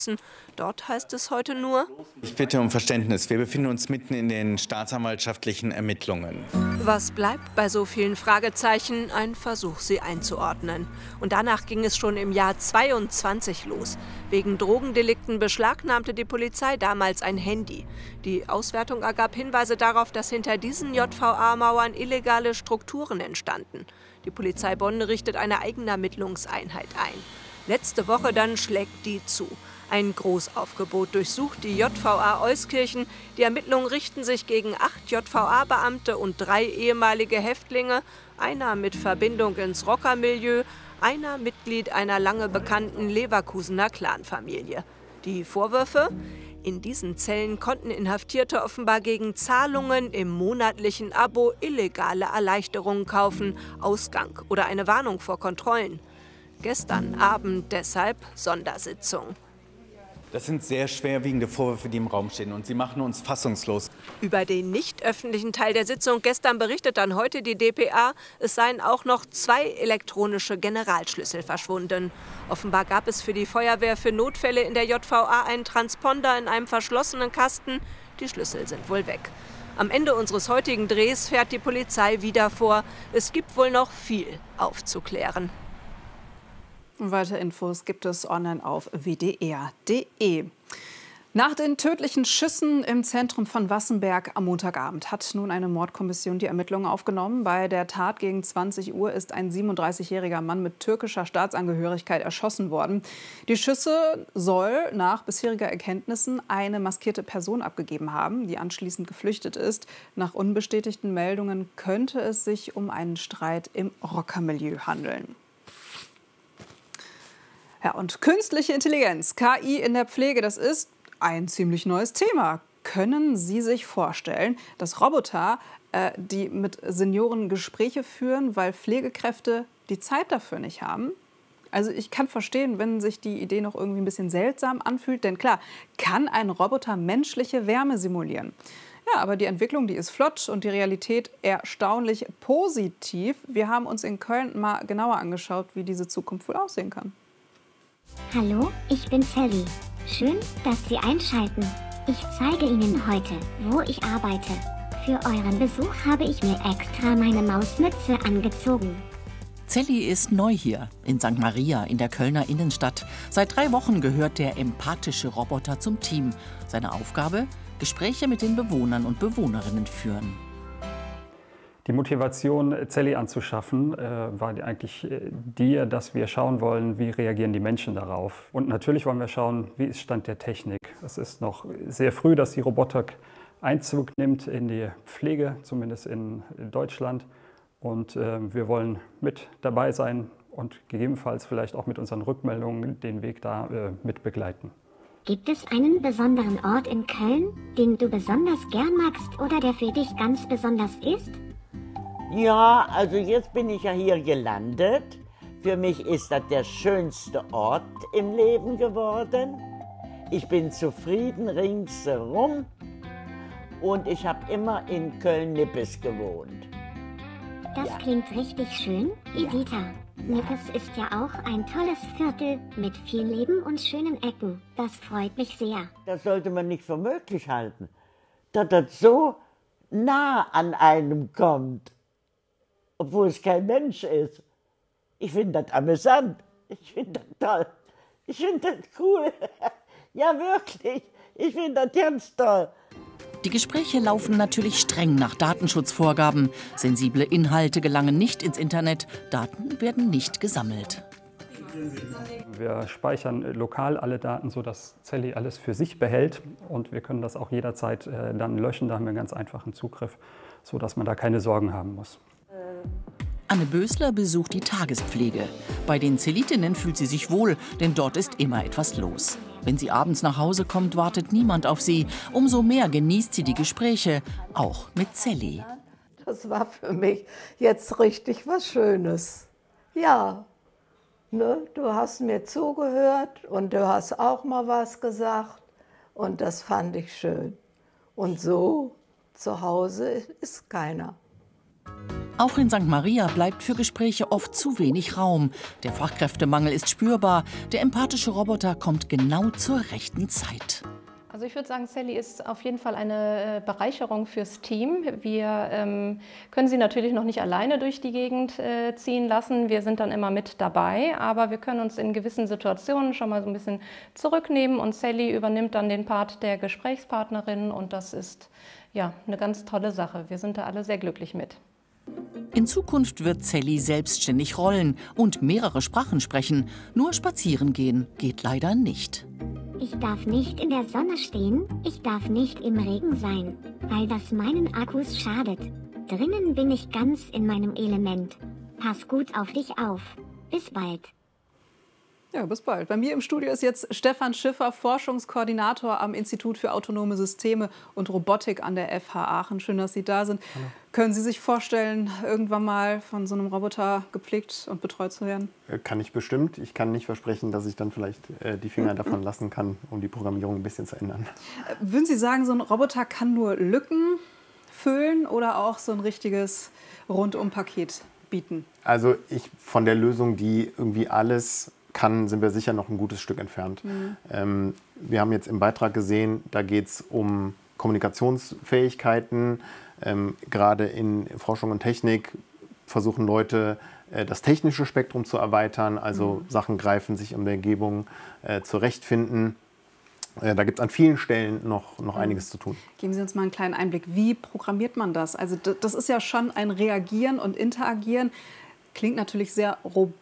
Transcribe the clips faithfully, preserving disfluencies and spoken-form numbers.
Dort heißt es heute nur: Ich bitte um Verständnis. Wir befinden uns mitten in den staatsanwaltschaftlichen Ermittlungen. Was bleibt bei so vielen Fragezeichen? Ein Versuch, sie einzuordnen. Und danach ging es schon im Jahr zweiundzwanzig los. Wegen Drogendelikten beschlagnahmte die Polizei damals ein Handy. Die Auswertung ergab Hinweise darauf, dass hinter diesen J V A-Mauern illegale Strukturen entstanden. Die Polizei Bonn richtet eine eigene Ermittlungseinheit ein. Letzte Woche dann schlägt die zu. Ein Großaufgebot durchsucht die J V A Euskirchen. Die Ermittlungen richten sich gegen acht J V A-Beamte und drei ehemalige Häftlinge. Einer mit Verbindung ins Rockermilieu, einer Mitglied einer lange bekannten Leverkusener Clanfamilie. Die Vorwürfe? In diesen Zellen konnten Inhaftierte offenbar gegen Zahlungen im monatlichen Abo illegale Erleichterungen kaufen, Ausgang oder eine Warnung vor Kontrollen. Gestern Abend deshalb Sondersitzung. Das sind sehr schwerwiegende Vorwürfe, die im Raum stehen, und sie machen uns fassungslos. Über den nicht öffentlichen Teil der Sitzung gestern berichtet dann heute die d p a, es seien auch noch zwei elektronische Generalschlüssel verschwunden. Offenbar gab es für die Feuerwehr für Notfälle in der J V A einen Transponder in einem verschlossenen Kasten. Die Schlüssel sind wohl weg. Am Ende unseres heutigen Drehs fährt die Polizei wieder vor. Es gibt wohl noch viel aufzuklären. Weitere Infos gibt es online auf w d r punkt d e. Nach den tödlichen Schüssen im Zentrum von Wassenberg am Montagabend hat nun eine Mordkommission die Ermittlungen aufgenommen. Bei der Tat gegen zwanzig Uhr ist ein siebenunddreißigjähriger Mann mit türkischer Staatsangehörigkeit erschossen worden. Die Schüsse soll nach bisheriger Erkenntnissen eine maskierte Person abgegeben haben, die anschließend geflüchtet ist. Nach unbestätigten Meldungen könnte es sich um einen Streit im Rockermilieu handeln. Ja, und künstliche Intelligenz, K I in der Pflege, das ist ein ziemlich neues Thema. Können Sie sich vorstellen, dass Roboter, äh, die mit Senioren Gespräche führen, weil Pflegekräfte die Zeit dafür nicht haben? Also ich kann verstehen, wenn sich die Idee noch irgendwie ein bisschen seltsam anfühlt. Denn klar, kann ein Roboter menschliche Wärme simulieren? Ja, aber die Entwicklung, die ist flott und die Realität erstaunlich positiv. Wir haben uns in Köln mal genauer angeschaut, wie diese Zukunft wohl aussehen kann. Hallo, ich bin Sally. Schön, dass Sie einschalten. Ich zeige Ihnen heute, wo ich arbeite. Für euren Besuch habe ich mir extra meine Mausmütze angezogen. Sally ist neu hier, in Sankt Maria in der Kölner Innenstadt. Seit drei Wochen gehört der empathische Roboter zum Team. Seine Aufgabe? Gespräche mit den Bewohnern und Bewohnerinnen führen. Die Motivation, Sally anzuschaffen, äh, war eigentlich die, dass wir schauen wollen, wie reagieren die Menschen darauf. Und natürlich wollen wir schauen, wie ist Stand der Technik. Es ist noch sehr früh, dass die Robotik Einzug nimmt in die Pflege, zumindest in Deutschland. Und äh, wir wollen mit dabei sein und gegebenenfalls vielleicht auch mit unseren Rückmeldungen den Weg da äh, mit begleiten. Gibt es einen besonderen Ort in Köln, den du besonders gern magst oder der für dich ganz besonders ist? Ja, also jetzt bin ich ja hier gelandet. Für mich ist das der schönste Ort im Leben geworden. Ich bin zufrieden ringsherum und ich habe immer in Köln-Nippes gewohnt. Das ja. Klingt richtig schön, Editha. Ja. Nippes ist ja auch ein tolles Viertel mit viel Leben und schönen Ecken. Das freut mich sehr. Das sollte man nicht für möglich halten, dass das so nah an einem kommt. Obwohl es kein Mensch ist. Ich finde das amüsant. Ich finde das toll. Ich finde das cool. Ja, wirklich. Ich finde das ganz toll. Die Gespräche laufen natürlich streng nach Datenschutzvorgaben. Sensible Inhalte gelangen nicht ins Internet. Daten werden nicht gesammelt. Wir speichern lokal alle Daten, sodass Sally alles für sich behält. Und wir können das auch jederzeit äh, dann löschen. Da haben wir einen ganz einfachen Zugriff, sodass man da keine Sorgen haben muss. Anne Bösler besucht die Tagespflege. Bei den Zellitinnen fühlt sie sich wohl, denn dort ist immer etwas los. Wenn sie abends nach Hause kommt, wartet niemand auf sie. Umso mehr genießt sie die Gespräche, auch mit Sally. Das war für mich jetzt richtig was Schönes. Ja, ne, du hast mir zugehört und du hast auch mal was gesagt und das fand ich schön. Und so zu Hause ist keiner. Auch in Sankt Maria bleibt für Gespräche oft zu wenig Raum. Der Fachkräftemangel ist spürbar. Der empathische Roboter kommt genau zur rechten Zeit. Also ich würde sagen, Sally ist auf jeden Fall eine Bereicherung fürs Team. Wir ähm, können sie natürlich noch nicht alleine durch die Gegend äh, ziehen lassen. Wir sind dann immer mit dabei, aber wir können uns in gewissen Situationen schon mal so ein bisschen zurücknehmen und Sally übernimmt dann den Part der Gesprächspartnerin und das ist ja eine ganz tolle Sache. Wir sind da alle sehr glücklich mit. In Zukunft wird Sally selbstständig rollen und mehrere Sprachen sprechen. Nur spazieren gehen geht leider nicht. Ich darf nicht in der Sonne stehen, ich darf nicht im Regen sein, weil das meinen Akkus schadet. Drinnen bin ich ganz in meinem Element. Pass gut auf dich auf. Bis bald. Ja, bis bald. Bei mir im Studio ist jetzt Stefan Schiffer, Forschungskoordinator am Institut für autonome Systeme und Robotik an der F H Aachen. Schön, dass Sie da sind. Hallo. Können Sie sich vorstellen, irgendwann mal von so einem Roboter gepflegt und betreut zu werden? Kann ich bestimmt. Ich kann nicht versprechen, dass ich dann vielleicht äh, die Finger davon lassen kann, um die Programmierung ein bisschen zu ändern. Äh, würden Sie sagen, so ein Roboter kann nur Lücken füllen oder auch so ein richtiges Rundum-Paket bieten? Also ich von der Lösung, die irgendwie alles kann, sind wir sicher noch ein gutes Stück entfernt. Mhm. Ähm, wir haben jetzt im Beitrag gesehen, da geht es um Kommunikationsfähigkeiten. Ähm, gerade in Forschung und Technik versuchen Leute, äh, das technische Spektrum zu erweitern, also mhm. Sachen greifen, sich in der Umgebung äh, zurechtfinden. Äh, da gibt es an vielen Stellen noch, noch mhm. einiges zu tun. Geben Sie uns mal einen kleinen Einblick. Wie programmiert man das? Also das ist ja schon ein Reagieren und Interagieren. Klingt natürlich sehr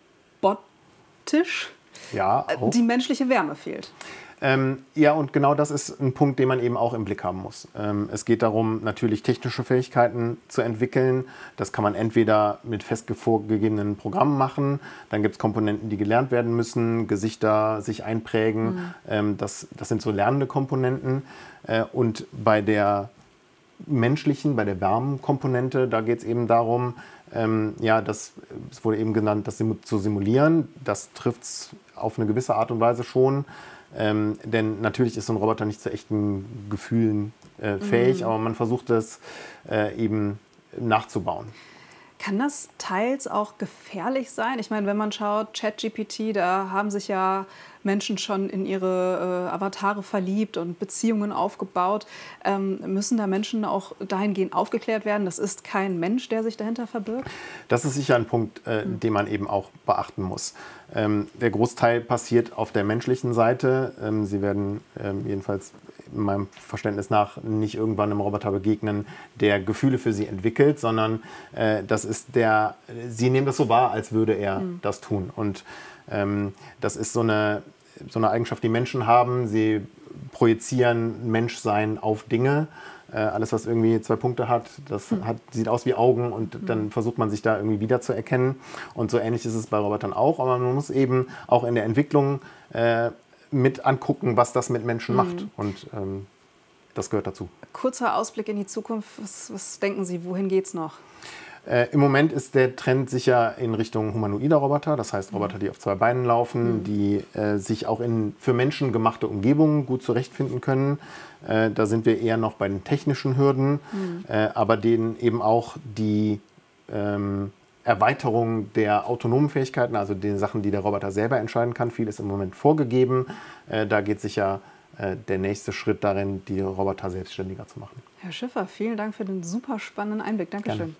robotisch. Ja, auch. Die menschliche Wärme fehlt. Ähm, ja, und genau das ist ein Punkt, den man eben auch im Blick haben muss. Ähm, es geht darum, natürlich technische Fähigkeiten zu entwickeln. Das kann man entweder mit fest vorgegebenen Programmen machen. Dann gibt es Komponenten, die gelernt werden müssen, Gesichter sich einprägen. Mhm. Ähm, das, das sind so lernende Komponenten. Äh, und bei der menschlichen, bei der Wärmenkomponente, da geht es eben darum, ähm, ja, das, es wurde eben genannt, das zu simulieren. Das trifft es auf eine gewisse Art und Weise schon. Ähm, denn natürlich ist so ein Roboter nicht zu echten Gefühlen äh, fähig, mhm. aber man versucht es äh, eben nachzubauen. Kann das teils auch gefährlich sein? Ich meine, wenn man schaut, ChatGPT, da haben sich ja Menschen schon in ihre äh, Avatare verliebt und Beziehungen aufgebaut. Ähm, müssen da Menschen auch dahingehend aufgeklärt werden? Das ist kein Mensch, der sich dahinter verbirgt? Das ist sicher ein Punkt, äh, mhm. den man eben auch beachten muss. Ähm, der Großteil passiert auf der menschlichen Seite. Ähm, Sie werden ähm, jedenfalls in meinem Verständnis nach nicht irgendwann einem Roboter begegnen, der Gefühle für Sie entwickelt, sondern äh, das ist der, Sie nehmen das so wahr, als würde er mhm. das tun. Und ähm, das ist so eine, so eine Eigenschaft, die Menschen haben. Sie projizieren Menschsein auf Dinge. Äh, alles, was irgendwie zwei Punkte hat, das hat, sieht aus wie Augen und mhm. dann versucht man sich da irgendwie wiederzuerkennen. Und so ähnlich ist es bei Robotern auch. Aber man muss eben auch in der Entwicklung äh, mit angucken, was das mit Menschen mhm. macht. Und ähm, das gehört dazu. Kurzer Ausblick in die Zukunft. Was, was denken Sie, wohin geht es noch? Äh, Im Moment ist der Trend sicher in Richtung humanoider Roboter. Das heißt Roboter, die auf zwei Beinen laufen, mhm. die äh, sich auch in für Menschen gemachte Umgebungen gut zurechtfinden können. Äh, da sind wir eher noch bei den technischen Hürden, mhm. äh, aber denen eben auch die ähm, Erweiterung der autonomen Fähigkeiten, also den Sachen, die der Roboter selber entscheiden kann. Viel ist im Moment vorgegeben. Äh, da geht sicher äh, der nächste Schritt darin, die Roboter selbstständiger zu machen. Herr Schiffer, vielen Dank für den super spannenden Einblick. Dankeschön. Gerne.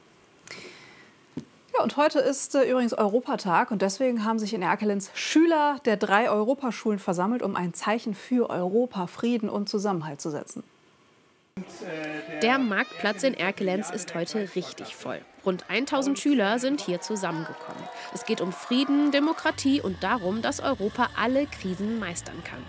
Ja, und heute ist äh, übrigens Europatag und deswegen haben sich in Erkelenz Schüler der drei Europaschulen versammelt, um ein Zeichen für Europa, Frieden und Zusammenhalt zu setzen. Der Marktplatz in Erkelenz ist heute richtig voll. Rund tausend Schüler sind hier zusammengekommen. Es geht um Frieden, Demokratie und darum, dass Europa alle Krisen meistern kann.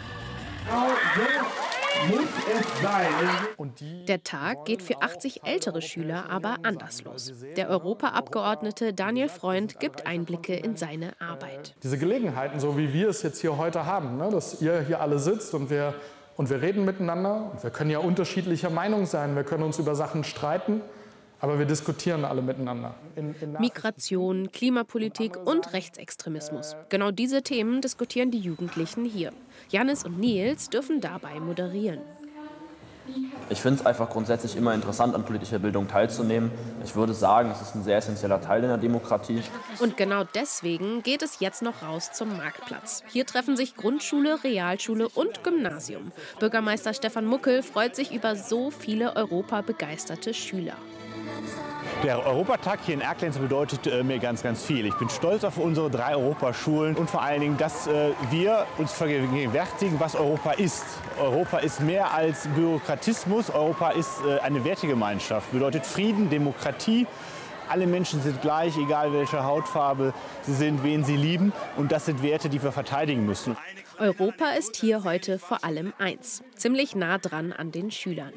Muss es sein. Der Tag geht für achtzig ältere Schüler aber anders los. Der Europaabgeordnete Daniel Freund gibt Einblicke in seine Arbeit. Diese Gelegenheiten, so wie wir es jetzt hier heute haben, ne, dass ihr hier alle sitzt und wir, und wir reden miteinander. Und wir können ja unterschiedlicher Meinung sein, wir können uns über Sachen streiten. Aber wir diskutieren alle miteinander. In, in Migration, Klimapolitik und Rechtsextremismus. Genau diese Themen diskutieren die Jugendlichen hier. Janis und Nils dürfen dabei moderieren. Ich finde es einfach grundsätzlich immer interessant, an politischer Bildung teilzunehmen. Ich würde sagen, es ist ein sehr essentieller Teil in der Demokratie. Und genau deswegen geht es jetzt noch raus zum Marktplatz. Hier treffen sich Grundschule, Realschule und Gymnasium. Bürgermeister Stefan Muckel freut sich über so viele europabegeisterte Schüler. Der Europatag hier in Erkelenz bedeutet äh, mir ganz, ganz viel. Ich bin stolz auf unsere drei Europaschulen und vor allen Dingen, dass äh, wir uns vergegenwärtigen, was Europa ist. Europa ist mehr als Bürokratismus. Europa ist äh, eine Wertegemeinschaft, bedeutet Frieden, Demokratie. Alle Menschen sind gleich, egal welche Hautfarbe sie sind, wen sie lieben. Und das sind Werte, die wir verteidigen müssen. Europa ist hier heute vor allem eins. Ziemlich nah dran an den Schülern.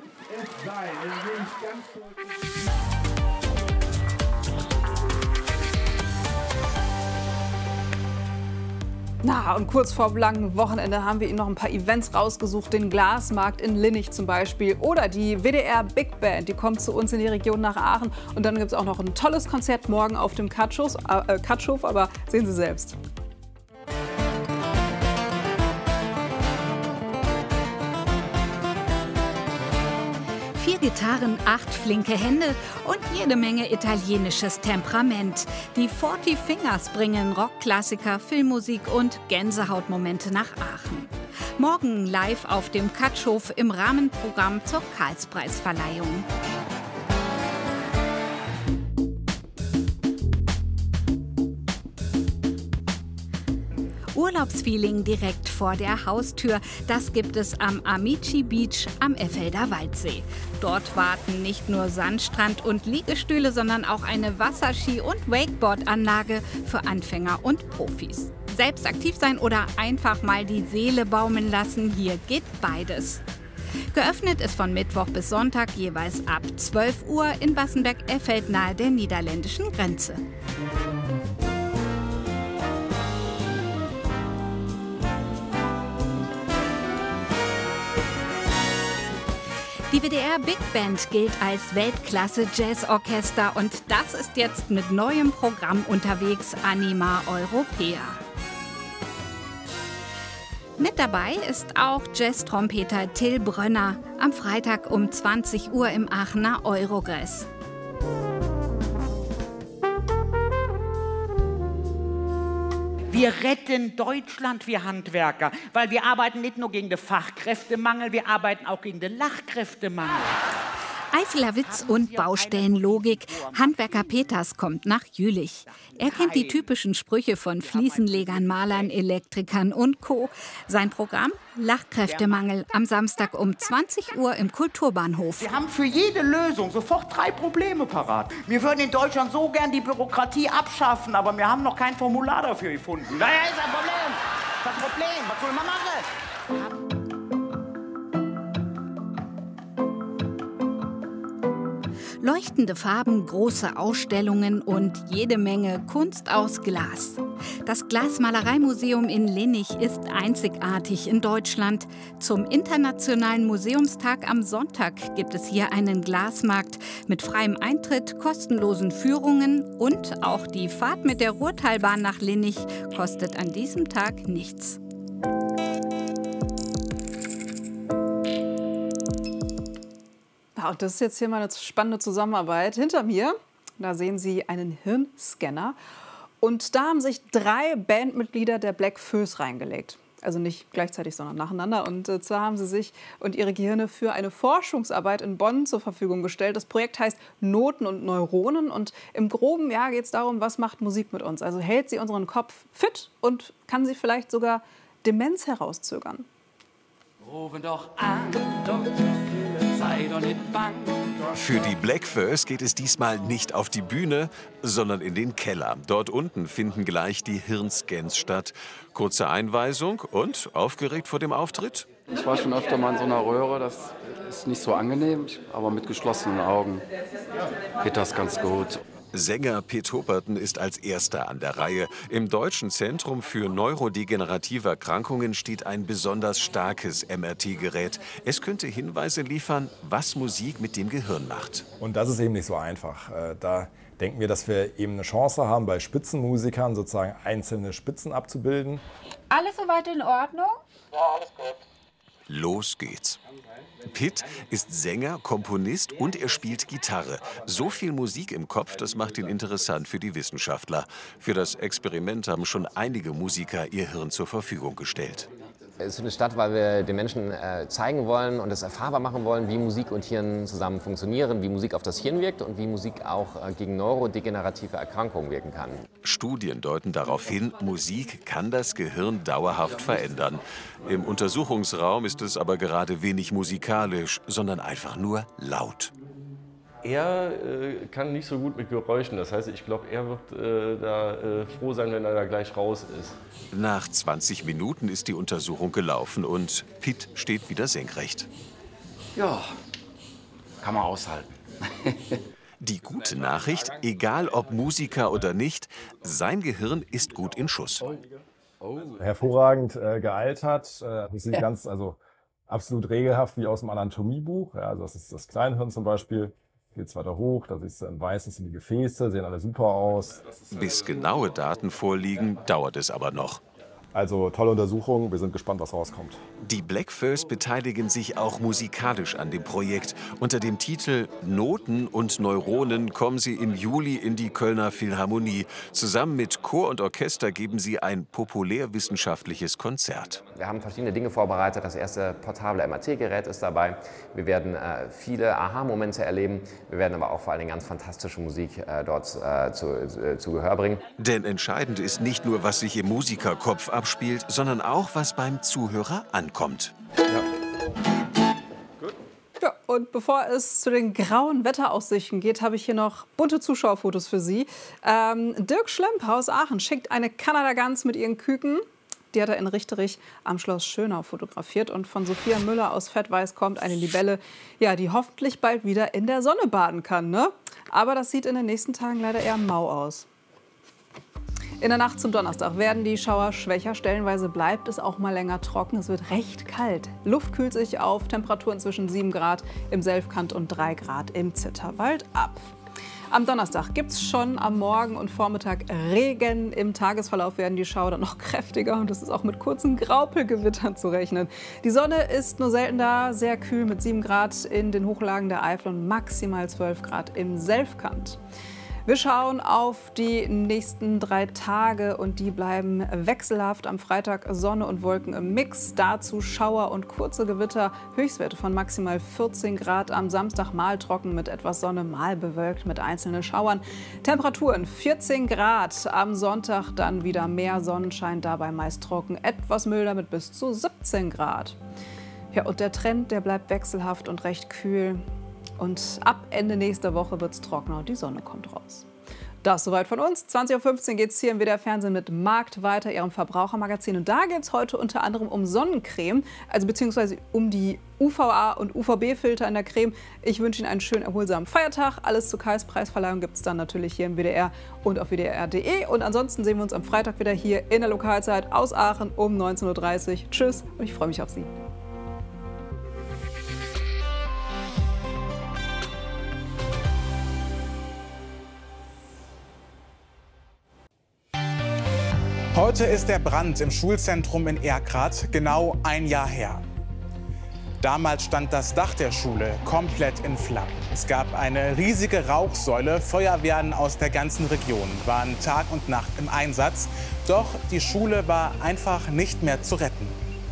Na, und kurz vor dem langen Wochenende haben wir Ihnen noch ein paar Events rausgesucht. Den Glasmarkt in Linnich zum Beispiel oder die W D R Big Band, die kommt zu uns in die Region nach Aachen. Und dann gibt es auch noch ein tolles Konzert morgen auf dem Katschhof, äh, Katschhof, aber sehen Sie selbst. Vier Gitarren, acht flinke Hände und jede Menge italienisches Temperament. Die Forty Fingers bringen Rockklassiker, Filmmusik und Gänsehautmomente nach Aachen. Morgen live auf dem Katschhof im Rahmenprogramm zur Karlspreisverleihung. Urlaubsfeeling direkt vor der Haustür, das gibt es am Amici Beach am Effelder Waldsee. Dort warten nicht nur Sandstrand und Liegestühle, sondern auch eine Wasserski- und Wakeboard-Anlage für Anfänger und Profis. Selbst aktiv sein oder einfach mal die Seele baumeln lassen, hier geht beides. Geöffnet ist von Mittwoch bis Sonntag jeweils ab zwölf Uhr in Wassenberg-Effeld nahe der niederländischen Grenze. Die W D R Big Band gilt als Weltklasse-Jazzorchester und das ist jetzt mit neuem Programm unterwegs, Anima Europäa. Mit dabei ist auch Jazz-Trompeter Till Brönner am Freitag um zwanzig Uhr im Aachener Eurogress. Wir retten Deutschland, wir Handwerker, weil wir arbeiten nicht nur gegen den Fachkräftemangel, wir arbeiten auch gegen den Lachkräftemangel. Eifeler Witz und Baustellenlogik. Handwerker Peters kommt nach Jülich. Er kennt die typischen Sprüche von Fliesenlegern, Malern, Elektrikern und Co. Sein Programm? Lachkräftemangel am Samstag um zwanzig Uhr im Kulturbahnhof. Wir haben für jede Lösung sofort drei Probleme parat. Wir würden in Deutschland so gern die Bürokratie abschaffen, aber wir haben noch kein Formular dafür gefunden. Naja, ist ein Problem. Das Problem. Was soll man machen? Leuchtende Farben, große Ausstellungen und jede Menge Kunst aus Glas. Das Glasmalereimuseum in Linnich ist einzigartig in Deutschland. Zum Internationalen Museumstag am Sonntag gibt es hier einen Glasmarkt mit freiem Eintritt, kostenlosen Führungen und auch die Fahrt mit der Ruhrtalbahn nach Linnich kostet an diesem Tag nichts. Und das ist jetzt hier mal eine spannende Zusammenarbeit. Hinter mir, da sehen Sie einen Hirnscanner. Und da haben sich drei Bandmitglieder der Black Föß reingelegt. Also nicht gleichzeitig, sondern nacheinander. Und äh, zwar haben sie sich und ihre Gehirne für eine Forschungsarbeit in Bonn zur Verfügung gestellt. Das Projekt heißt Noten und Neuronen. Und im Groben ja, geht es darum, was macht Musik mit uns? Also hält sie unseren Kopf fit und kann sie vielleicht sogar Demenz herauszögern. Rufen doch an, sei doch nicht bang. Für die Black Föß geht es diesmal nicht auf die Bühne, sondern in den Keller. Dort unten finden gleich die Hirnscans statt. Kurze Einweisung und aufgeregt vor dem Auftritt? Ich war schon öfter mal in so einer Röhre, das ist nicht so angenehm, aber mit geschlossenen Augen geht das ganz gut. Sänger Piet Hopperten ist als Erster an der Reihe. Im Deutschen Zentrum für neurodegenerative Erkrankungen steht ein besonders starkes M R T-Gerät. Es könnte Hinweise liefern, was Musik mit dem Gehirn macht. Und das ist eben nicht so einfach. Da denken wir, dass wir eben eine Chance haben, bei Spitzenmusikern sozusagen einzelne Spitzen abzubilden. Alles soweit in Ordnung? Ja, alles gut. Los geht's. Pitt ist Sänger, Komponist und er spielt Gitarre. So viel Musik im Kopf, das macht ihn interessant für die Wissenschaftler. Für das Experiment haben schon einige Musiker ihr Hirn zur Verfügung gestellt. Es ist eine Stadt, weil wir den Menschen äh, zeigen wollen und es erfahrbar machen wollen, wie Musik und Hirn zusammen funktionieren, wie Musik auf das Hirn wirkt und wie Musik auch äh, gegen neurodegenerative Erkrankungen wirken kann. Studien deuten darauf hin, Musik kann das Gehirn dauerhaft verändern. Im Untersuchungsraum ist es aber gerade wenig musikalisch, sondern einfach nur laut. Er äh, kann nicht so gut mit Geräuschen, das heißt, ich glaube, er wird äh, da äh, froh sein, wenn er da gleich raus ist. Nach zwanzig Minuten ist die Untersuchung gelaufen und Pitt steht wieder senkrecht. Ja, kann man aushalten. Die gute Nachricht, egal ob Musiker oder nicht, sein Gehirn ist gut in Schuss. Hervorragend äh, gealtert, äh, das sieht ganz, also absolut regelhaft wie aus dem Anatomiebuch. Ja, also das ist das Kleinhirn zum Beispiel. Geht's weiter hoch, da siehst du ein weißes in die Gefäße, sehen alle super aus. Bis genaue Daten vorliegen, dauert es aber noch. Also tolle Untersuchung, wir sind gespannt, was rauskommt. Die Blackfurs beteiligen sich auch musikalisch an dem Projekt. Unter dem Titel Noten und Neuronen kommen sie im Juli in die Kölner Philharmonie. Zusammen mit Chor und Orchester geben sie ein populärwissenschaftliches Konzert. Wir haben verschiedene Dinge vorbereitet. Das erste portable M R T-Gerät ist dabei. Wir werden äh, viele Aha-Momente erleben. Wir werden aber auch vor allem ganz fantastische Musik äh, dort äh, zu, äh, zu Gehör bringen. Denn entscheidend ist nicht nur, was sich im Musikerkopf abspielt, abspielt, sondern auch, was beim Zuhörer ankommt. Ja. Ja, und bevor es zu den grauen Wetteraussichten geht, habe ich hier noch bunte Zuschauerfotos für Sie. Ähm, Dirk Schlemper aus Aachen schickt eine Kanada-Gans mit ihren Küken. Die hat er in Richterich am Schloss Schönau fotografiert. Und von Sophia Müller aus Fettweiß kommt eine Libelle, ja, die hoffentlich bald wieder in der Sonne baden kann. Ne? Aber das sieht in den nächsten Tagen leider eher mau aus. In der Nacht zum Donnerstag werden die Schauer schwächer. Stellenweise bleibt es auch mal länger trocken. Es wird recht kalt. Luft kühlt sich auf. Temperaturen zwischen sieben Grad im Selfkant und drei Grad im Zitterwald ab. Am Donnerstag gibt es schon am Morgen und Vormittag Regen. Im Tagesverlauf werden die Schauer dann noch kräftiger und es ist auch mit kurzen Graupelgewittern zu rechnen. Die Sonne ist nur selten da, sehr kühl mit sieben Grad in den Hochlagen der Eifel und maximal zwölf Grad im Selfkant. Wir schauen auf die nächsten drei Tage und die bleiben wechselhaft. Am Freitag Sonne und Wolken im Mix, dazu Schauer und kurze Gewitter, Höchstwerte von maximal vierzehn Grad. Am Samstag mal trocken mit etwas Sonne, mal bewölkt mit einzelnen Schauern. Temperaturen vierzehn Grad, am Sonntag dann wieder mehr Sonnenschein, dabei meist trocken, etwas milder mit bis zu siebzehn Grad. Ja, und der Trend, der bleibt wechselhaft und recht kühl. Und ab Ende nächster Woche wird es trockener und die Sonne kommt raus. Das soweit von uns. zwanzig Uhr fünfzehn geht es hier im W D R Fernsehen mit Markt weiter, Ihrem Verbrauchermagazin. Und da geht es heute unter anderem um Sonnencreme, also beziehungsweise um die U V A- und U V B-Filter in der Creme. Ich wünsche Ihnen einen schönen, erholsamen Feiertag. Alles zur Kais-Preisverleihung gibt es dann natürlich hier im W D R und auf W D R punkt de. Und ansonsten sehen wir uns am Freitag wieder hier in der Lokalzeit aus Aachen um neunzehn Uhr dreißig. Tschüss und ich freue mich auf Sie. Heute ist der Brand im Schulzentrum in Erkrath genau ein Jahr her. Damals stand das Dach der Schule komplett in Flammen. Es gab eine riesige Rauchsäule. Feuerwehren aus der ganzen Region waren Tag und Nacht im Einsatz. Doch die Schule war einfach nicht mehr zu retten.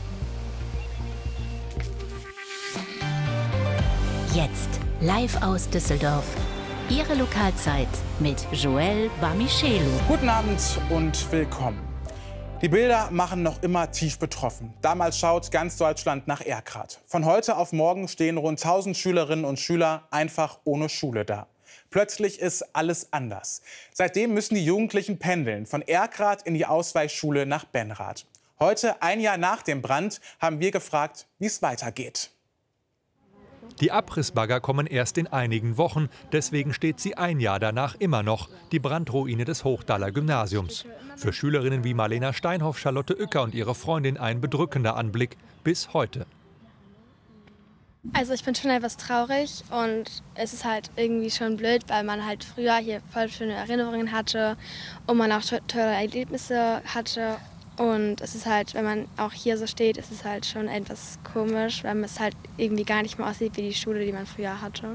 Jetzt live aus Düsseldorf. Ihre Lokalzeit mit Joël Bamichelu. Guten Abend und willkommen. Die Bilder machen noch immer tief betroffen. Damals schaut ganz Deutschland nach Erkrath. Von heute auf morgen stehen rund tausend Schülerinnen und Schüler einfach ohne Schule da. Plötzlich ist alles anders. Seitdem müssen die Jugendlichen pendeln, von Erkrath in die Ausweichschule nach Benrath. Heute, ein Jahr nach dem Brand, haben wir gefragt, wie es weitergeht. Die Abrissbagger kommen erst in einigen Wochen. Deswegen steht sie ein Jahr danach immer noch, die Brandruine des Hochdaler Gymnasiums. Für Schülerinnen wie Marlena Steinhoff, Charlotte Uecker und ihre Freundin ein bedrückender Anblick bis heute. Also ich bin schon etwas traurig und es ist halt irgendwie schon blöd, weil man halt früher hier voll schöne Erinnerungen hatte und man auch tolle Erlebnisse hatte. Und es ist halt, wenn man auch hier so steht, ist es halt schon etwas komisch, weil es halt irgendwie gar nicht mehr aussieht wie die Schule, die man früher hatte.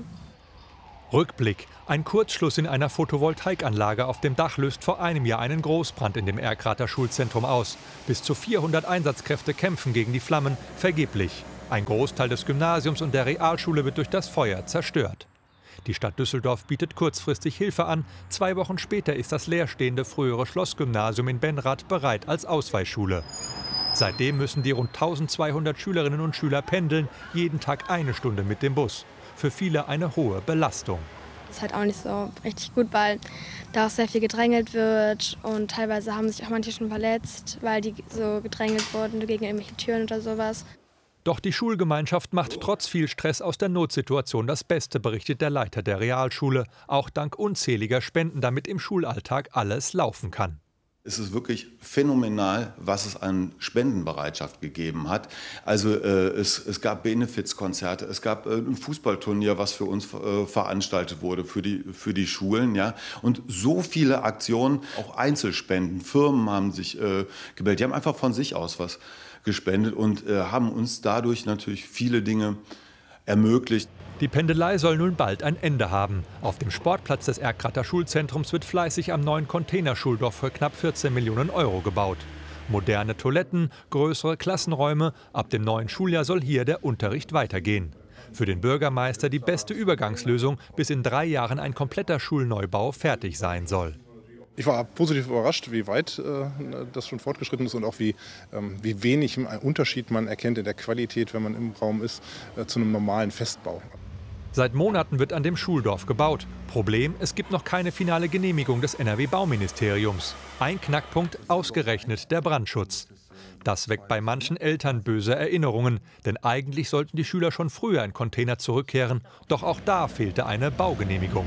Rückblick. Ein Kurzschluss in einer Photovoltaikanlage auf dem Dach löst vor einem Jahr einen Großbrand in dem Erkrater Schulzentrum aus. Bis zu vierhundert Einsatzkräfte kämpfen gegen die Flammen, vergeblich. Ein Großteil des Gymnasiums und der Realschule wird durch das Feuer zerstört. Die Stadt Düsseldorf bietet kurzfristig Hilfe an. Zwei Wochen später ist das leerstehende frühere Schlossgymnasium in Benrath bereit als Ausweichschule. Seitdem müssen die rund eintausendzweihundert Schülerinnen und Schüler pendeln, jeden Tag eine Stunde mit dem Bus. Für viele eine hohe Belastung. Das ist halt auch nicht so richtig gut, weil da auch sehr viel gedrängelt wird und teilweise haben sich auch manche schon verletzt, weil die so gedrängelt wurden gegen irgendwelche Türen oder sowas. Doch die Schulgemeinschaft macht trotz viel Stress aus der Notsituation das Beste, berichtet der Leiter der Realschule. Auch dank unzähliger Spenden, damit im Schulalltag alles laufen kann. Es ist wirklich phänomenal, was es an Spendenbereitschaft gegeben hat. Also äh, es, es gab Benefizkonzerte, es gab äh, ein Fußballturnier, was für uns äh, veranstaltet wurde für die, für die Schulen. Ja? Und so viele Aktionen, auch Einzelspenden, Firmen haben sich äh, gemeldet. Die haben einfach von sich aus was gespendet und äh, haben uns dadurch natürlich viele Dinge ermöglicht. Die Pendelei soll nun bald ein Ende haben. Auf dem Sportplatz des Erkrater Schulzentrums wird fleißig am neuen Containerschuldorf für knapp vierzehn Millionen Euro gebaut. Moderne Toiletten, größere Klassenräume. Ab dem neuen Schuljahr soll hier der Unterricht weitergehen. Für den Bürgermeister die beste Übergangslösung, bis in drei Jahren ein kompletter Schulneubau fertig sein soll. Ich war positiv überrascht, wie weit äh, das schon fortgeschritten ist und auch wie, ähm, wie wenig Unterschied man erkennt in der Qualität, wenn man im Raum ist, äh, zu einem normalen Festbau. Seit Monaten wird an dem Schuldorf gebaut. Problem, es gibt noch keine finale Genehmigung des N R W-Bauministeriums. Ein Knackpunkt, ausgerechnet der Brandschutz. Das weckt bei manchen Eltern böse Erinnerungen. Denn eigentlich sollten die Schüler schon früher in Container zurückkehren. Doch auch da fehlte eine Baugenehmigung.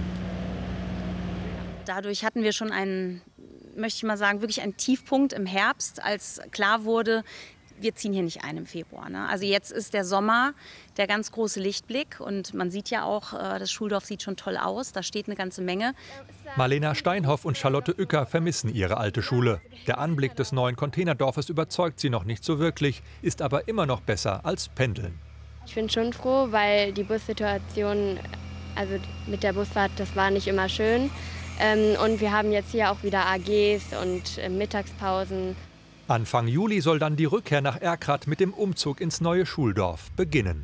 Dadurch hatten wir schon einen, möchte ich mal sagen, wirklich einen Tiefpunkt im Herbst, als klar wurde, wir ziehen hier nicht ein im Februar. Ne? Also jetzt ist der Sommer der ganz große Lichtblick und man sieht ja auch, das Schuldorf sieht schon toll aus, da steht eine ganze Menge. Marlena Steinhoff und Charlotte Uecker vermissen ihre alte Schule. Der Anblick des neuen Containerdorfes überzeugt sie noch nicht so wirklich, ist aber immer noch besser als Pendeln. Ich bin schon froh, weil die Bussituation, also mit der Busfahrt, das war nicht immer schön. Und wir haben jetzt hier auch wieder A Gs und Mittagspausen. Anfang Juli soll dann die Rückkehr nach Erkrath mit dem Umzug ins neue Schuldorf beginnen.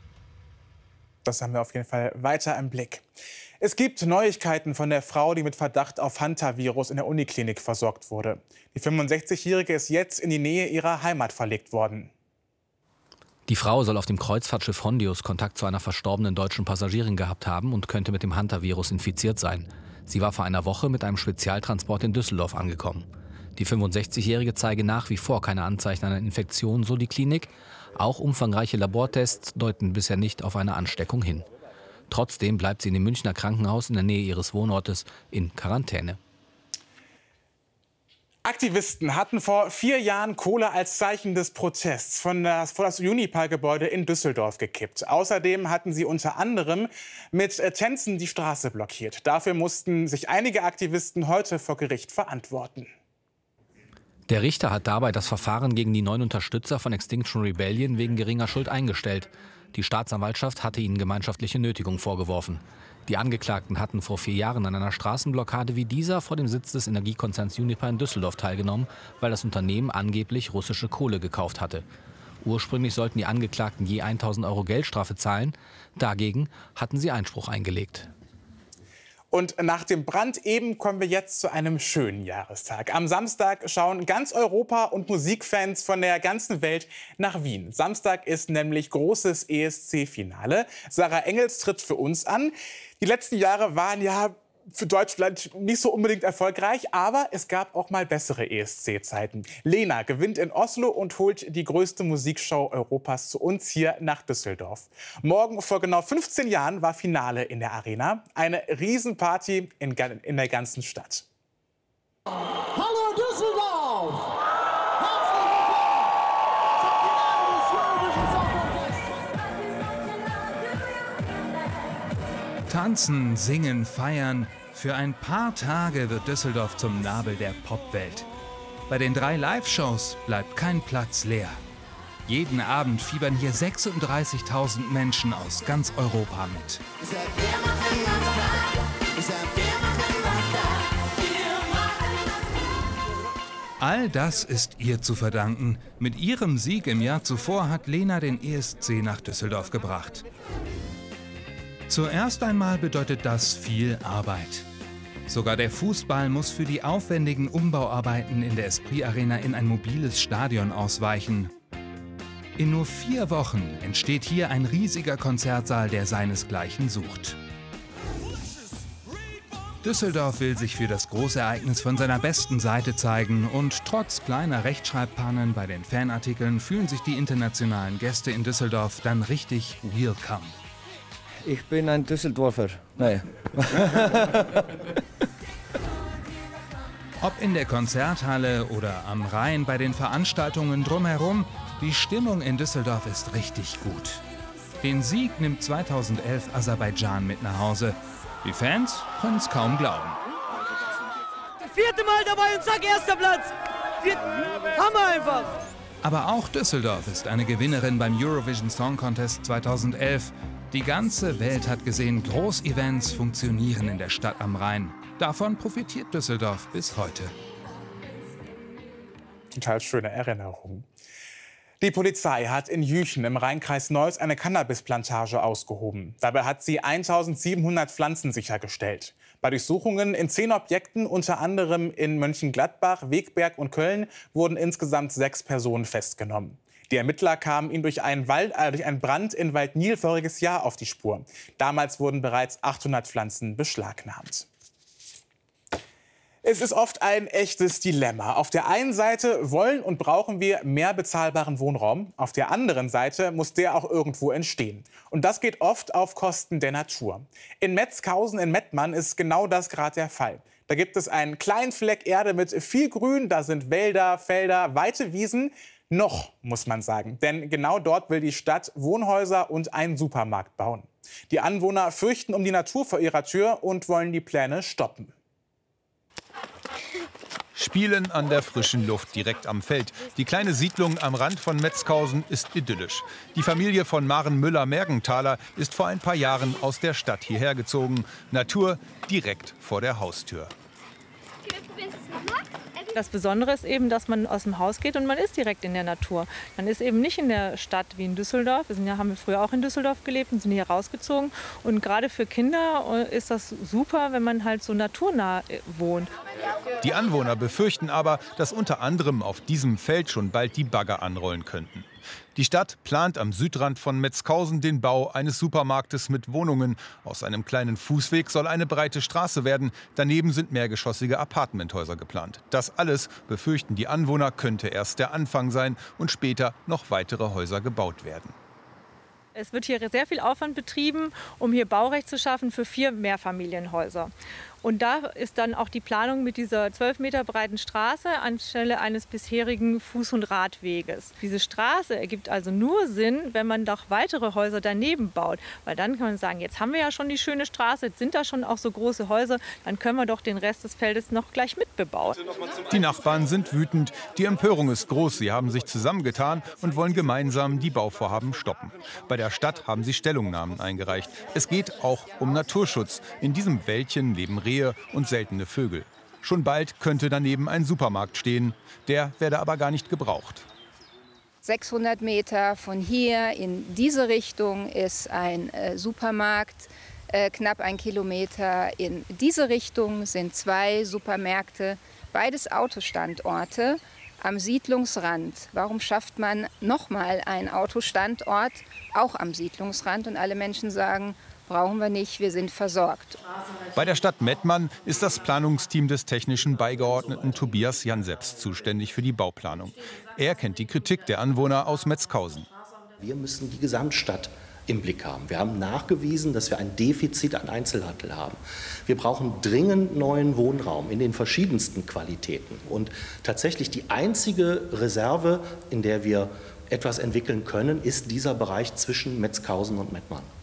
Das haben wir auf jeden Fall weiter im Blick. Es gibt Neuigkeiten von der Frau, die mit Verdacht auf Hantavirus in der Uniklinik versorgt wurde. Die fünfundsechzigjährige ist jetzt in die Nähe ihrer Heimat verlegt worden. Die Frau soll auf dem Kreuzfahrtschiff Hondius Kontakt zu einer verstorbenen deutschen Passagierin gehabt haben und könnte mit dem Hantavirus infiziert sein. Sie war vor einer Woche mit einem Spezialtransport in Düsseldorf angekommen. Die fünfundsechzigjährige zeige nach wie vor keine Anzeichen einer Infektion, so die Klinik. Auch umfangreiche Labortests deuten bisher nicht auf eine Ansteckung hin. Trotzdem bleibt sie in dem Münchner Krankenhaus in der Nähe ihres Wohnortes in Quarantäne. Aktivisten hatten vor vier Jahren Kohle als Zeichen des Protests von das, vor das Unipark-Gebäude in Düsseldorf gekippt. Außerdem hatten sie unter anderem mit Tänzen die Straße blockiert. Dafür mussten sich einige Aktivisten heute vor Gericht verantworten. Der Richter hat dabei das Verfahren gegen die neun Unterstützer von Extinction Rebellion wegen geringer Schuld eingestellt. Die Staatsanwaltschaft hatte ihnen gemeinschaftliche Nötigung vorgeworfen. Die Angeklagten hatten vor vier Jahren an einer Straßenblockade wie dieser vor dem Sitz des Energiekonzerns Uniper in Düsseldorf teilgenommen, weil das Unternehmen angeblich russische Kohle gekauft hatte. Ursprünglich sollten die Angeklagten je tausend Euro Geldstrafe zahlen. Dagegen hatten sie Einspruch eingelegt. Und nach dem Brand eben kommen wir jetzt zu einem schönen Jahrestag. Am Samstag schauen ganz Europa und Musikfans von der ganzen Welt nach Wien. Samstag ist nämlich großes E S C-Finale. Sarah Engels tritt für uns an. Die letzten Jahre waren ja für Deutschland nicht so unbedingt erfolgreich, aber es gab auch mal bessere E S C-Zeiten. Lena gewinnt in Oslo und holt die größte Musikshow Europas zu uns hier nach Düsseldorf. Morgen vor genau fünfzehn Jahren war Finale in der Arena. Eine Riesenparty in, in der ganzen Stadt. Hallo Düsseldorf! Tanzen, singen, feiern. Für ein paar Tage wird Düsseldorf zum Nabel der Popwelt. Bei den drei Live-Shows bleibt kein Platz leer. Jeden Abend fiebern hier sechsunddreißigtausend Menschen aus ganz Europa mit. All das ist ihr zu verdanken. Mit ihrem Sieg im Jahr zuvor hat Lena den E S C nach Düsseldorf gebracht. Zuerst einmal bedeutet das viel Arbeit. Sogar der Fußball muss für die aufwendigen Umbauarbeiten in der Esprit Arena in ein mobiles Stadion ausweichen. In nur vier Wochen entsteht hier ein riesiger Konzertsaal, der seinesgleichen sucht. Düsseldorf will sich für das Großereignis von seiner besten Seite zeigen und trotz kleiner Rechtschreibpannen bei den Fanartikeln fühlen sich die internationalen Gäste in Düsseldorf dann richtig welcome. Ich bin ein Düsseldorfer. Nein. Ob in der Konzerthalle oder am Rhein bei den Veranstaltungen drumherum, die Stimmung in Düsseldorf ist richtig gut. Den Sieg nimmt zweitausendelf Aserbaidschan mit nach Hause. Die Fans können es kaum glauben. Das vierte Mal dabei und zack, erster Platz. Viert Hammer einfach. Aber auch Düsseldorf ist eine Gewinnerin beim Eurovision Song Contest zweitausendelf. Die ganze Welt hat gesehen, Großevents funktionieren in der Stadt am Rhein. Davon profitiert Düsseldorf bis heute. Total schöne Erinnerung. Die Polizei hat in Jüchen im Rheinkreis Neuss eine Cannabisplantage ausgehoben. Dabei hat sie eintausendsiebenhundert Pflanzen sichergestellt. Bei Durchsuchungen in zehn Objekten, unter anderem in Mönchengladbach, Wegberg und Köln, wurden insgesamt sechs Personen festgenommen. Die Ermittler kamen ihnen durch einen, Wald, äh, durch einen Brand in Waldnil voriges Jahr auf die Spur. Damals wurden bereits achthundert Pflanzen beschlagnahmt. Es ist oft ein echtes Dilemma. Auf der einen Seite wollen und brauchen wir mehr bezahlbaren Wohnraum. Auf der anderen Seite muss der auch irgendwo entstehen. Und das geht oft auf Kosten der Natur. In Metzkausen in Mettmann ist genau das gerade der Fall. Da gibt es einen kleinen Fleck Erde mit viel Grün. Da sind Wälder, Felder, weite Wiesen. Noch, muss man sagen. Denn genau dort will die Stadt Wohnhäuser und einen Supermarkt bauen. Die Anwohner fürchten um die Natur vor ihrer Tür und wollen die Pläne stoppen. Spielen an der frischen Luft direkt am Feld. Die kleine Siedlung am Rand von Metzkausen ist idyllisch. Die Familie von Maren Müller-Mergenthaler ist vor ein paar Jahren aus der Stadt hierher gezogen. Natur direkt vor der Haustür. Das Besondere ist eben, dass man aus dem Haus geht und man ist direkt in der Natur. Man ist eben nicht in der Stadt wie in Düsseldorf. Wir sind ja, haben wir früher auch in Düsseldorf gelebt und sind hier rausgezogen. Und gerade für Kinder ist das super, wenn man halt so naturnah wohnt. Die Anwohner befürchten aber, dass unter anderem auf diesem Feld schon bald die Bagger anrollen könnten. Die Stadt plant am Südrand von Metzkausen den Bau eines Supermarktes mit Wohnungen. Aus einem kleinen Fußweg soll eine breite Straße werden. Daneben sind mehrgeschossige Appartementhäuser geplant. Das alles, befürchten die Anwohner, könnte erst der Anfang sein und später noch weitere Häuser gebaut werden. Es wird hier sehr viel Aufwand betrieben, um hier Baurecht zu schaffen für vier Mehrfamilienhäuser. Und da ist dann auch die Planung mit dieser zwölf Meter breiten Straße anstelle eines bisherigen Fuß- und Radweges. Diese Straße ergibt also nur Sinn, wenn man doch weitere Häuser daneben baut. Weil dann kann man sagen, jetzt haben wir ja schon die schöne Straße, jetzt sind da schon auch so große Häuser, dann können wir doch den Rest des Feldes noch gleich mitbebauen. Die Nachbarn sind wütend. Die Empörung ist groß. Sie haben sich zusammengetan und wollen gemeinsam die Bauvorhaben stoppen. Bei der Stadt haben sie Stellungnahmen eingereicht. Es geht auch um Naturschutz. In diesem Wäldchen leben Rehe und seltene Vögel. Schon bald könnte daneben ein Supermarkt stehen. Der werde aber gar nicht gebraucht. sechshundert Meter von hier in diese Richtung ist ein äh, Supermarkt. Äh, knapp ein Kilometer in diese Richtung sind zwei Supermärkte. Beides Autostandorte am Siedlungsrand. Warum schafft man nochmal einen Autostandort auch am Siedlungsrand? Und alle Menschen sagen, brauchen wir nicht, wir sind versorgt. Bei der Stadt Mettmann ist das Planungsteam des technischen Beigeordneten Tobias Janseps zuständig für die Bauplanung. Er kennt die Kritik der Anwohner aus Metzkausen. Wir müssen die Gesamtstadt im Blick haben. Wir haben nachgewiesen, dass wir ein Defizit an Einzelhandel haben. Wir brauchen dringend neuen Wohnraum in den verschiedensten Qualitäten. Und tatsächlich die einzige Reserve, in der wir etwas entwickeln können, ist dieser Bereich zwischen Metzkausen und Mettmann.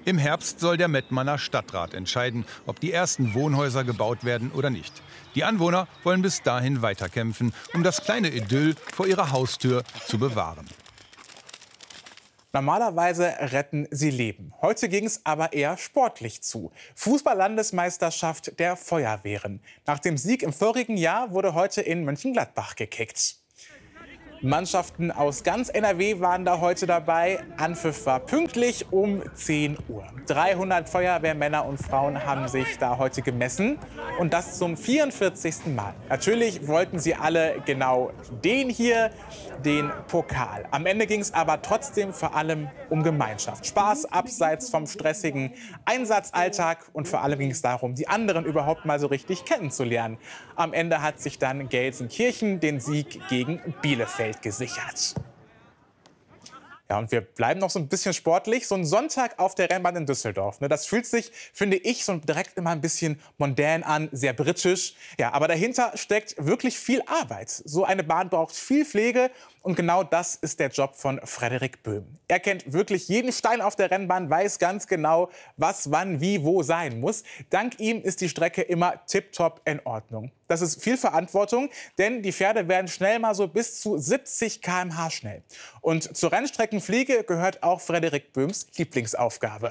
Im Herbst soll der Mettmanner Stadtrat entscheiden, ob die ersten Wohnhäuser gebaut werden oder nicht. Die Anwohner wollen bis dahin weiterkämpfen, um das kleine Idyll vor ihrer Haustür zu bewahren. Normalerweise retten sie Leben. Heute ging es aber eher sportlich zu. Fußball-Landesmeisterschaft der Feuerwehren. Nach dem Sieg im vorigen Jahr wurde heute in Mönchengladbach gekickt. Mannschaften aus ganz N R W waren da heute dabei. Anpfiff war pünktlich um zehn Uhr. dreihundert Feuerwehrmänner und Frauen haben sich da heute gemessen. Und das zum vierundvierzigsten Mal. Natürlich wollten sie alle genau den hier, den Pokal. Am Ende ging es aber trotzdem vor allem um Gemeinschaft. Spaß abseits vom stressigen Einsatzalltag. Und vor allem ging es darum, die anderen überhaupt mal so richtig kennenzulernen. Am Ende hat sich dann Gelsenkirchen den Sieg gegen Bielefeld gesichert. Ja, und wir bleiben noch so ein bisschen sportlich. So ein Sonntag auf der Rennbahn in Düsseldorf. Ne, das fühlt sich, finde ich, so direkt immer ein bisschen mondän an, sehr britisch. Ja, aber dahinter steckt wirklich viel Arbeit. So eine Bahn braucht viel Pflege. Und genau das ist der Job von Frederik Böhm. Er kennt wirklich jeden Stein auf der Rennbahn, weiß ganz genau, was, wann, wie, wo sein muss. Dank ihm ist die Strecke immer tipptopp in Ordnung. Das ist viel Verantwortung, denn die Pferde werden schnell mal so bis zu siebzig Kilometer pro Stunde schnell. Und zur Rennstreckenpflege gehört auch Frederik Böhms Lieblingsaufgabe.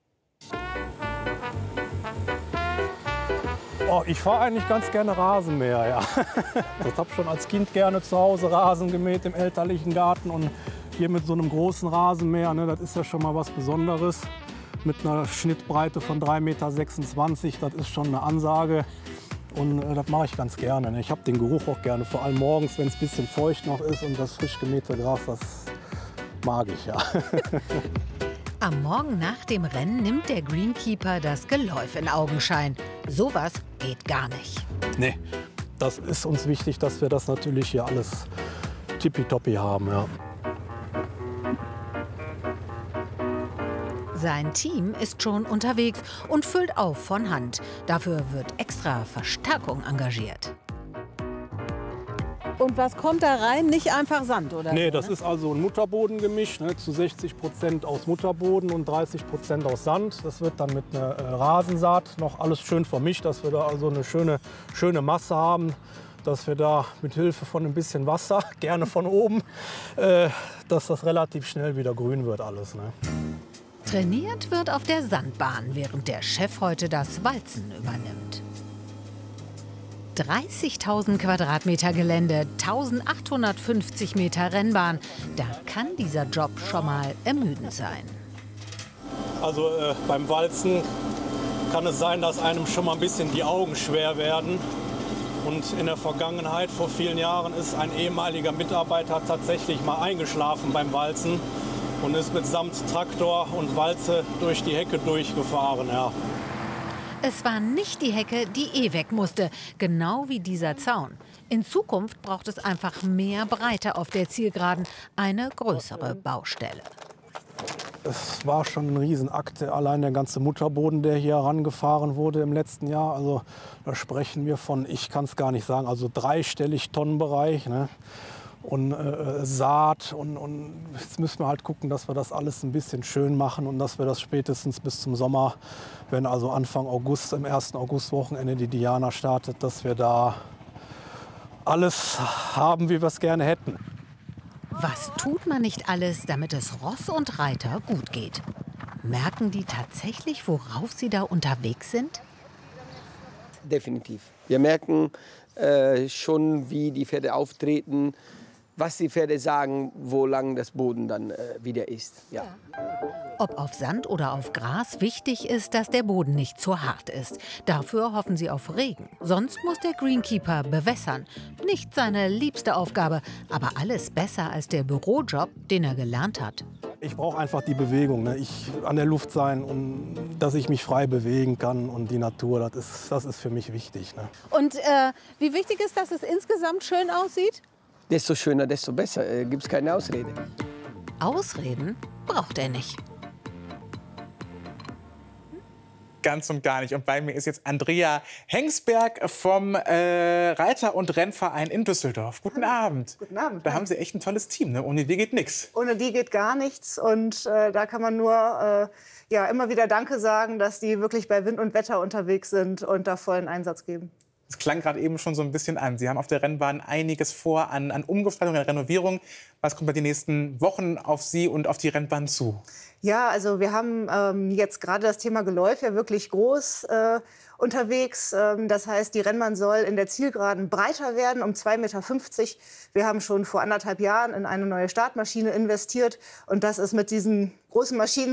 Oh, ich fahre eigentlich ganz gerne Rasenmäher, ja. Ich habe schon als Kind gerne zu Hause Rasen gemäht im elterlichen Garten. Und hier mit so einem großen Rasenmäher, ne, das ist ja schon mal was Besonderes. Mit einer Schnittbreite von drei Komma sechsundzwanzig Meter, das ist schon eine Ansage. Und äh, das mache ich ganz gerne. Ne. Ich habe den Geruch auch gerne, vor allem morgens, wenn es ein bisschen feucht noch ist. Und das frisch gemähte Gras, das mag ich, ja. Am Morgen nach dem Rennen nimmt der Greenkeeper das Geläuf in Augenschein. Sowas geht gar nicht. Nee, das ist uns wichtig, dass wir das natürlich hier alles tippitoppi haben. Ja. Sein Team ist schon unterwegs und füllt auf von Hand. Dafür wird extra Verstärkung engagiert. Und was kommt da rein? Nicht einfach Sand, oder? Nee, so, das ne? ist also ein Mutterbodengemisch, ne, zu sechzig Prozent aus Mutterboden und dreißig Prozent aus Sand. Das wird dann mit einer äh, Rasensaat noch alles schön vermischt, dass wir da also eine schöne, schöne Masse haben. Dass wir da mit Hilfe von ein bisschen Wasser, gerne von oben, äh, dass das relativ schnell wieder grün wird alles. Ne? Trainiert wird auf der Sandbahn, während der Chef heute das Walzen übernimmt. dreißigtausend Quadratmeter Gelände, eintausendachthundertfünfzig Meter Rennbahn. Da kann dieser Job schon mal ermüdend sein. Also äh, beim Walzen kann es sein, dass einem schon mal ein bisschen die Augen schwer werden. Und in der Vergangenheit, vor vielen Jahren, ist ein ehemaliger Mitarbeiter tatsächlich mal eingeschlafen beim Walzen und ist mitsamt Traktor und Walze durch die Hecke durchgefahren. Ja. Es war nicht die Hecke, die eh weg musste, genau wie dieser Zaun. In Zukunft braucht es einfach mehr Breite auf der Zielgeraden, eine größere Baustelle. Es war schon ein Riesenakt, allein der ganze Mutterboden, der hier herangefahren wurde im letzten Jahr. Also da sprechen wir von, ich kann es gar nicht sagen, also dreistellig Tonnenbereich. Ne? Und äh, Saat und, und jetzt müssen wir halt gucken, dass wir das alles ein bisschen schön machen und dass wir das spätestens bis zum Sommer, wenn also Anfang August, im ersten Augustwochenende die Diana startet, dass wir da alles haben, wie wir es gerne hätten. Was tut man nicht alles, damit es Ross und Reiter gut geht? Merken die tatsächlich, worauf sie da unterwegs sind? Definitiv. Wir merken äh, schon, wie die Pferde auftreten, was die Pferde sagen, wo lang das Boden dann äh, wieder ist. Ja. Ob auf Sand oder auf Gras, wichtig ist, dass der Boden nicht zu hart ist. Dafür hoffen sie auf Regen. Sonst muss der Greenkeeper bewässern. Nicht seine liebste Aufgabe, aber alles besser als der Bürojob, den er gelernt hat. Ich brauche einfach die Bewegung, ne? Ich an der Luft sein und dass ich mich frei bewegen kann und die Natur, das ist, das ist für mich wichtig. Ne? Und äh, wie wichtig ist, dass es insgesamt schön aussieht? Desto schöner, desto besser. Äh, gibt es keine Ausrede. Ausreden braucht er nicht. Ganz und gar nicht. Und bei mir ist jetzt Andrea Hengsberg vom äh, Reiter- und Rennverein in Düsseldorf. Guten Abend. Guten Abend. Da haben Sie echt ein tolles Team, ne? Ohne die geht nichts. Ohne die geht gar nichts. Und äh, da kann man nur äh, ja, immer wieder Danke sagen, dass die wirklich bei Wind und Wetter unterwegs sind und da vollen Einsatz geben. Es klang gerade eben schon so ein bisschen an. Sie haben auf der Rennbahn einiges vor an, an Umgestaltung, an Renovierung. Was kommt bei den nächsten Wochen auf Sie und auf die Rennbahn zu? Ja, also wir haben ähm, jetzt gerade das Thema Geläuf ja wirklich groß äh, unterwegs. Ähm, das heißt, die Rennbahn soll in der Zielgeraden breiter werden, um zwei Meter fünfzig. Wir haben schon vor anderthalb Jahren in eine neue Startmaschine investiert. Und das ist mit diesen großen Maschinen